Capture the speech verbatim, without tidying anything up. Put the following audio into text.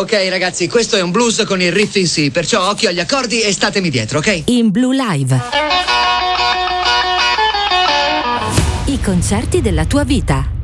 Ok ragazzi, questo è un blues con il riff in sì, perciò occhio agli accordi e statemi dietro, ok? In Blue Live. I concerti della tua vita.